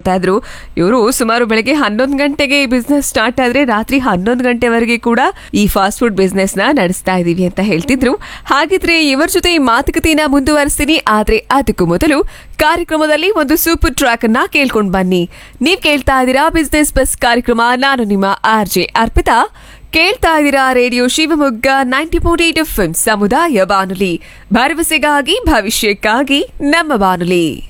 ಹೇಳ್ತಾ ಇದ್ರು. ಇವರು ಸುಮಾರು ಬೆಳಗ್ಗೆ 11 ಗಂಟೆಗೆ ಈ ಬಿಸ್ನೆಸ್ ಸ್ಟಾರ್ಟ್ ಆದ್ರೆ ರಾತ್ರಿ 11 ಗಂಟೆವರೆಗೆ ಕೂಡ ಈ ಫಾಸ್ಟ್ ಫುಡ್ ಬಿಸ್ನೆಸ್ ನ ನಡೆಸ್ತಾ ಇದೀವಿ ಅಂತ ಹೇಳ್ತಿದ್ರು. ಹಾಗಿದ್ರೆ ಇವರ ಜೊತೆ ಈ ಮಾತುಕತೆಯನ್ನ ಮುಂದುವರಿಸ್ತೀನಿ. ಆದ್ರೆ ಅದಕ್ಕೂ ಮೊದಲು ಕಾರ್ಯಕ್ರಮದಲ್ಲಿ ಒಂದು ಸೂಪರ್ ಟ್ರ್ಯಾಕ್ ಅನ್ನ ಕೇಳ್ಕೊಂಡ್ ಬನ್ನಿ. ನೀವ್ ಕೇಳ್ತಾ ಇದ್ದೀರಾ ಬಿಸ್ನೆಸ್ ಬಸ್ ಕಾರ್ಯಕ್ರಮ. ನಾನು ನಿಮ್ಮ RJ ಅರ್ಪಿತಾ. ಕೇಳ್ತಾ ಇದ್ದೀರಾ ರೇಡಿಯೋ ಶಿವಮೊಗ್ಗ 90.8 FM ಸಮುದಾಯ ಬಾನುಲಿ, ಭರವಸೆಗಾಗಿ ಭವಿಷ್ಯಕ್ಕಾಗಿ ನಮ್ಮ ಬಾನುಲಿ.